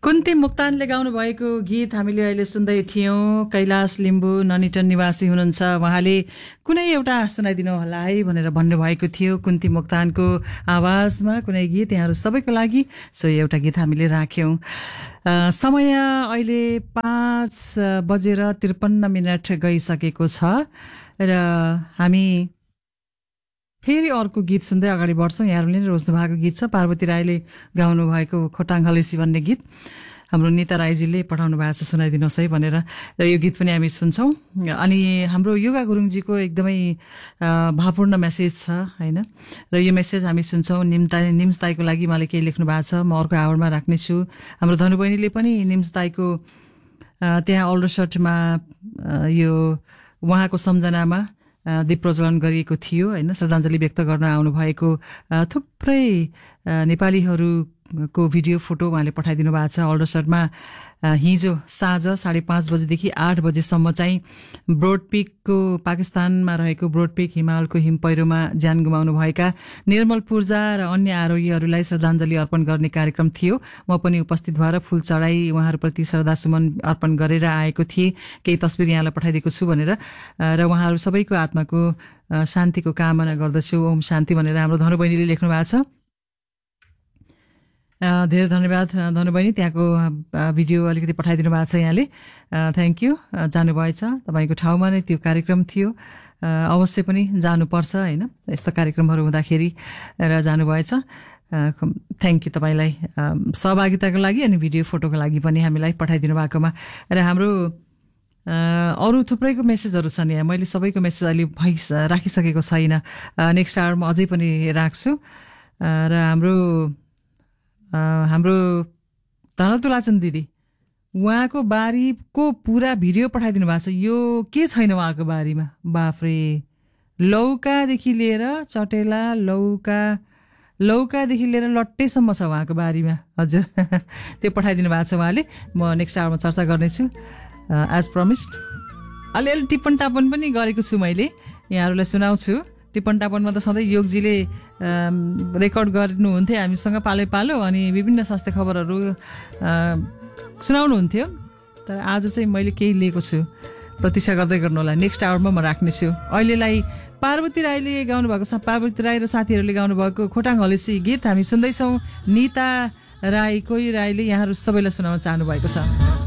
कुन्ती मोक्तानले गाउनु भएको गीत हामीले अहिले सुन्दै थियौं। कैलाश लिम्बू ननिटन निवासी हुनुहुन्छ, उहाँले कुनै एउटा सुनाइदिनु होला है भनेर भन्नुभएको थियो। कुन्ती मोक्तानको आवाजमा कुनै गीत यहाँहरू सबैको लागि, सो एउटा गीत हामीले राख्यौं। समय अहिले 5:53 गइसकेको छ र हामी फेरि अर्को गीत सुन्दै अगाडि बढ्छौँ। यहाँहरूले नै रोज्नु भएको गीत छ, पार्वती राईले गाउनु भएको खोटाङ हलेसी भन्ने गीत हाम्रो निता राईजीले पठाउनु भएको छ, सुनाइदिनुहोस् है भनेर, र यो गीत पनि हामी सुन्छौँ। अनि हाम्रो योगा गुरुङजीको एकदमै भावपूर्ण मेसेज छ होइन, र यो मेसेज हामी सुन्छौँ। निम्स दाईको लागि उहाँले केही लेख्नु भएको छ, म अर्को आवरमा राख्नेछु। हाम्रो धनु बहिनीले पनि निम्स दाईको त्यहाँ अल्डरसटमा यो उहाँको सम्झनामा दीप प्रज्वलन गरिएको थियो होइन, श्रद्धाञ्जली व्यक्त गर्न आउनुभएको थुप्रै नेपालीहरूको भिडियो फोटो उहाँले पठाइदिनु भएको छ। अल्डरसटमा हिजो साँझ 5:30 बजेदेखि 8 बजेसम्म चाहिँ ब्रोडपिकको पाकिस्तानमा रहेको ब्रोडपिक हिमालको हिम पहिरोमा ज्यान गुमाउनु भएका निर्मल पूर्जा र अन्य आरोहीहरूलाई श्रद्धाञ्जली अर्पण गर्ने कार्यक्रम थियो। म पनि उपस्थित भएर फूल चढाई उहाँहरूप्रति श्रद्धासुमन अर्पण गरेर आएको थिएँ। केही तस्बिर यहाँलाई पठाइदिएको छु भनेर, र उहाँहरू सबैको आत्माको शान्तिको कामना गर्दछु, ओम शान्ति भनेर हाम्रो धनु बहिनीले लेख्नु भएको छ। धेरै धन्यवाद धनु बहिनी, त्यहाँको भिडियो अलिकति पठाइदिनु भएको छ यहाँले, थ्याङ्क यू। जानुभएछ तपाईँको ठाउँमा नै त्यो कार्यक्रम थियो, अवश्य पनि जानुपर्छ होइन यस्तो कार्यक्रमहरू हुँदाखेरि, र जानुभएछ। थ्याङ्क यू तपाईँलाई सहभागिताको लागि अनि भिडियो फोटोको लागि पनि हामीलाई पठाइदिनु भएकोमा। र हाम्रो अरू थुप्रैको मेसेजहरू छन् यहाँ, मैले सबैको मेसेज अहिले राखिसकेको छैन, नेक्स्ट आवरमा अझै पनि राख्छु। र हाम्रो धनतुलाचन दिदी, उहाँको बारीको पुरा भिडियो पठाइदिनु भएको छ। यो के छैन उहाँको बारीमा, बाफ्रे, लौकादेखि लिएर चटेला, लौकादेखि लिएर लट्टेसम्म छ उहाँको बारीमा, हजुर त्यो पठाइदिनु भएको छ उहाँले। म नेक्स्ट आवरमा चर्चा गर्नेछु एज प्रमिस्ड। अलिअलि टिप्पण टापन पनि गरेको छु मैले, यहाँहरूलाई सुनाउँछु। टिप्पण टापनमा त सधैँ योगजीले रेकर्ड गर्नुहुन्थ्यो हामीसँग पालो पालो, अनि विभिन्न स्वास्थ्य खबरहरू सुनाउनुहुन्थ्यो। तर आज चाहिँ मैले केही लिएको छु, प्रतीक्षा गर्दै गर्नु होला, नेक्स्ट आवरमा म राख्नेछु। अहिलेलाई पार्वती राईले गाउनुभएको, पार्वती राई र साथीहरूले गाउनुभएको खोटाङ हलेसी गीत हामी सुन्दैछौँ। निता राई कोही राईले यहाँहरू सबैलाई सुनाउन चाहनु भएको छ।